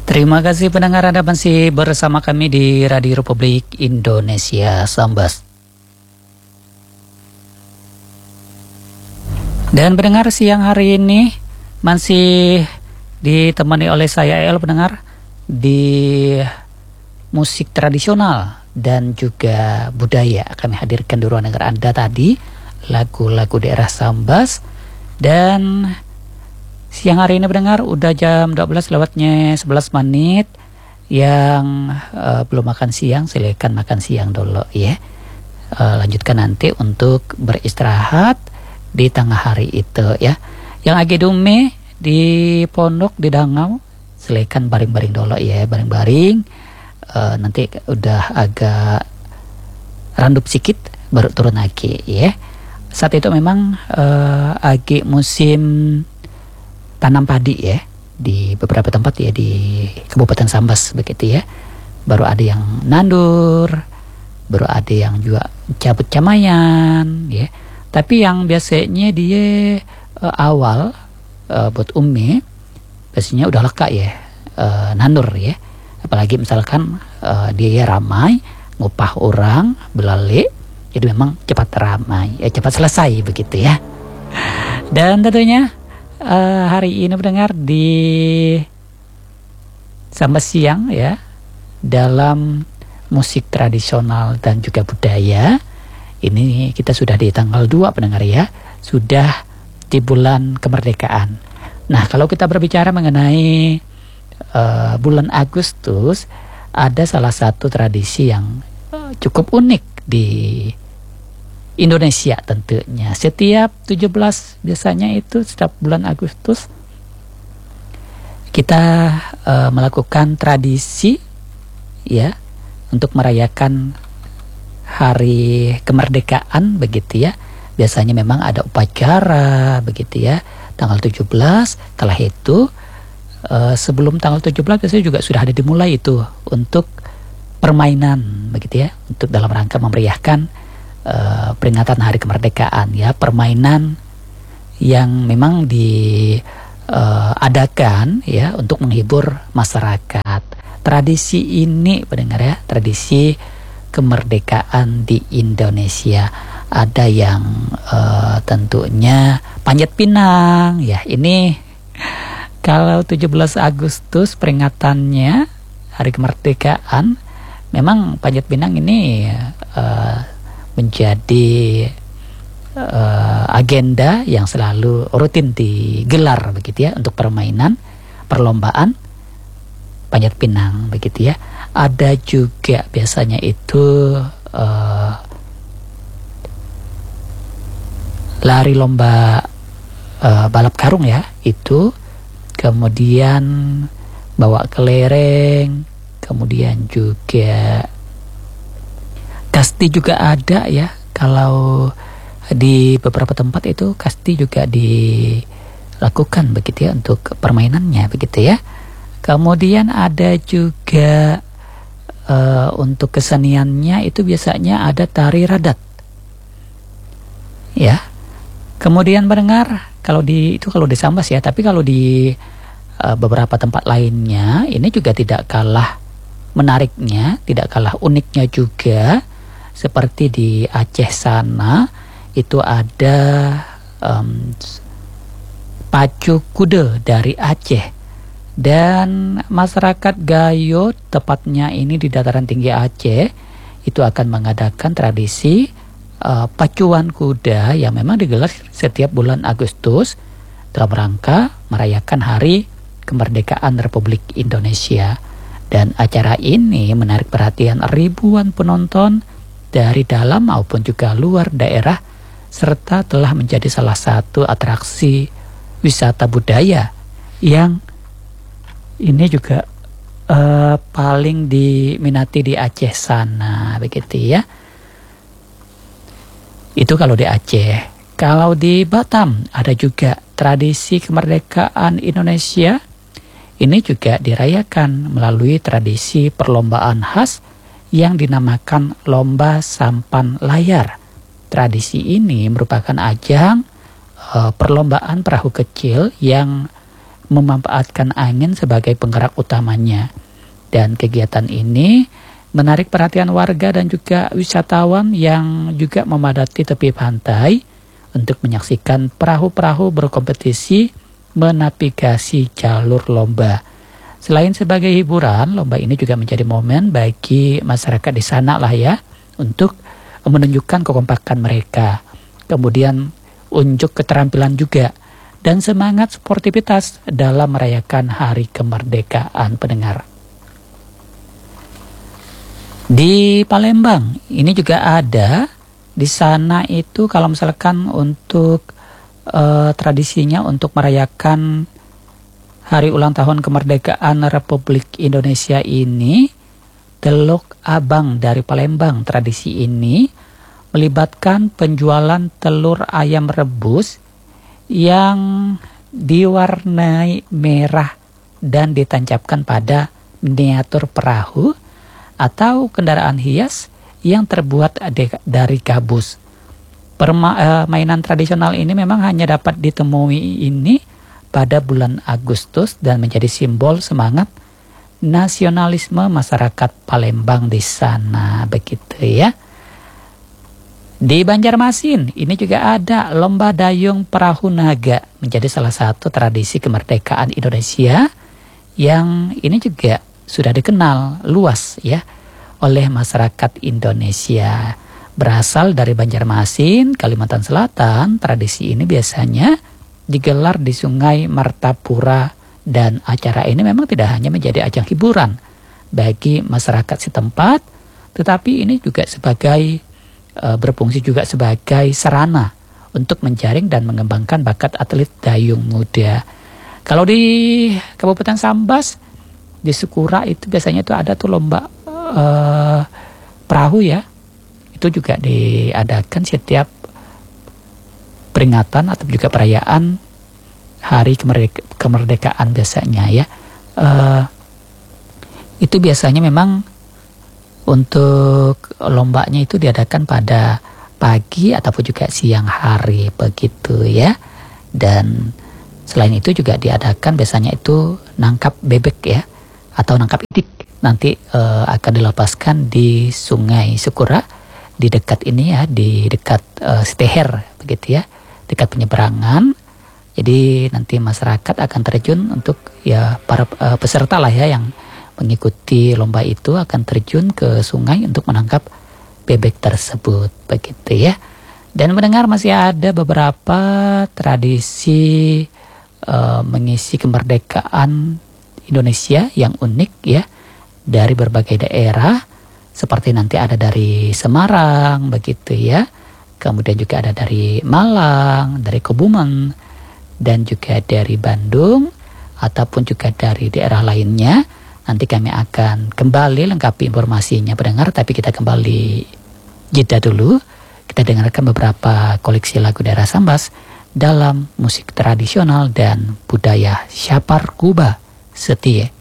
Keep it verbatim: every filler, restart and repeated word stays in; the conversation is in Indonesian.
Terima kasih pendengar, Anda masih bersama kami di Radio Republik Indonesia Sambas. Dan pendengar, siang hari ini masih ditemani oleh saya El pendengar di musik tradisional dan juga budaya. Kami hadirkan di ruang dengar Anda tadi lagu-lagu daerah Sambas. Dan siang hari ini pendengar udah jam dua belas lewatnya sebelas menit. Yang uh, belum makan siang silakan makan siang dulu ya. Uh, lanjutkan nanti untuk beristirahat di tengah hari itu ya. Yang agi dume di pondok di Dangau silakan baring-baring dulu ya, baring-baring. Uh, nanti udah agak randup sedikit baru turun lagi ya. Saat itu memang uh, agi musim tanam padi ya di beberapa tempat ya di Kabupaten Sambas begitu ya. Baru ada yang nandur, baru ada yang juga cabut camayan ya. Tapi yang biasanya dia uh, awal uh, buat umi biasanya udah leka ya uh, nandur ya. Apalagi misalkan uh, dia ramai ngupah orang belali, jadi memang cepat ramai, ya cepat selesai begitu ya. Dan tentunya Uh, hari ini mendengar di Sambas siang ya dalam musik tradisional dan juga budaya. Ini kita sudah di tanggal dua pendengar ya, sudah di bulan kemerdekaan. Nah, kalau kita berbicara mengenai uh, bulan Agustus, ada salah satu tradisi yang uh, cukup unik di Indonesia tentunya. Setiap tujuh belas biasanya itu setiap bulan Agustus kita uh, melakukan tradisi ya untuk merayakan hari kemerdekaan begitu ya. Biasanya memang ada upacara begitu ya tanggal tujuh belas. Setelah itu uh, sebelum tanggal tujuh belas biasanya juga sudah ada dimulai itu untuk permainan begitu ya, untuk dalam rangka memeriahkan Uh, peringatan hari kemerdekaan ya, permainan yang memang diadakan uh, ya untuk menghibur masyarakat. Tradisi ini pendengar ya, tradisi kemerdekaan di Indonesia ada yang uh, tentunya panjat pinang ya. Ini kalau tujuh belas Agustus peringatannya hari kemerdekaan, memang panjat pinang ini uh, menjadi uh, agenda yang selalu rutin digelar begitu ya untuk permainan perlombaan panjat pinang begitu ya. Ada juga biasanya itu uh, lari lomba uh, balap karung ya itu, kemudian bawa kelereng, kemudian juga kasti juga ada ya. Kalau di beberapa tempat itu kasti juga dilakukan begitu ya untuk permainannya begitu ya. Kemudian ada juga uh, untuk keseniannya itu biasanya ada tari radat ya. Kemudian mendengar kalau di itu kalau di Sambas ya, tapi kalau di uh, beberapa tempat lainnya ini juga tidak kalah menariknya, tidak kalah uniknya juga. Seperti di Aceh sana itu ada um, pacu kuda dari Aceh, dan masyarakat Gayo tepatnya ini di dataran tinggi Aceh itu akan mengadakan tradisi uh, pacuan kuda yang memang digelar setiap bulan Agustus dalam rangka merayakan hari kemerdekaan Republik Indonesia. Dan acara ini menarik perhatian ribuan penonton dari dalam maupun juga luar daerah, serta telah menjadi salah satu atraksi wisata budaya yang ini juga uh, paling diminati di Aceh sana begitu ya. Itu kalau di Aceh. Kalau di Batam ada juga tradisi kemerdekaan Indonesia. Ini juga dirayakan melalui tradisi perlombaan khas yang dinamakan Lomba Sampan Layar. Tradisi ini merupakan ajang uh, perlombaan perahu kecil yang memanfaatkan angin sebagai penggerak utamanya. Dan kegiatan ini menarik perhatian warga dan juga wisatawan yang juga memadati tepi pantai untuk menyaksikan perahu-perahu berkompetisi menavigasi jalur lomba. Selain sebagai hiburan, lomba ini juga menjadi momen bagi masyarakat di sana lah ya, untuk menunjukkan kekompakan mereka. Kemudian unjuk keterampilan juga dan semangat sportivitas dalam merayakan hari kemerdekaan, pendengar. Di Palembang ini juga ada. Di sana itu kalau misalkan untuk uh, tradisinya untuk merayakan hari ulang tahun kemerdekaan Republik Indonesia ini, Teluk Abang dari Palembang. Tradisi ini melibatkan penjualan telur ayam rebus yang diwarnai merah dan ditancapkan pada miniatur perahu atau kendaraan hias yang terbuat dari gabus. Permainan tradisional ini memang hanya dapat ditemui ini pada bulan Agustus dan menjadi simbol semangat nasionalisme masyarakat Palembang di sana, begitu ya. Di Banjarmasin ini juga ada lomba dayung perahu naga, menjadi salah satu tradisi kemerdekaan Indonesia yang ini juga sudah dikenal luas ya oleh masyarakat Indonesia. Berasal dari Banjarmasin, Kalimantan Selatan, tradisi ini biasanya digelar di Sungai Martapura dan acara ini memang tidak hanya menjadi ajang hiburan bagi masyarakat setempat, tetapi ini juga sebagai e, berfungsi juga sebagai sarana untuk menjaring dan mengembangkan bakat atlet dayung muda. Kalau di Kabupaten Sambas, di Sukura itu biasanya itu ada tuh lomba uh, perahu ya. Itu juga diadakan setiap peringatan atau juga perayaan hari kemerdeka kemerdekaan biasanya ya. Uh, itu biasanya memang untuk lombanya itu diadakan pada pagi ataupun juga siang hari, begitu ya. Dan selain itu juga diadakan biasanya itu nangkap bebek ya, atau nangkap itik. Nanti uh, akan dilepaskan di Sungai Sukura, di dekat ini ya, di dekat uh, Siteher, begitu ya, dekat penyeberangan. Jadi nanti masyarakat akan terjun untuk ya para uh, peserta lah ya yang mengikuti lomba itu akan terjun ke sungai untuk menangkap bebek tersebut, begitu ya. Dan mendengar masih ada beberapa tradisi Uh, mengisi kemerdekaan Indonesia yang unik ya, dari berbagai daerah, seperti nanti ada dari Semarang, begitu ya, kemudian juga ada dari Malang, dari Kebumen, dan juga dari Bandung, ataupun juga dari daerah lainnya. Nanti kami akan kembali lengkapi informasinya pendengar, tapi kita kembali jeda dulu. Kita dengarkan beberapa koleksi lagu daerah Sambas dalam musik tradisional dan budaya Syapar Kuba Setie.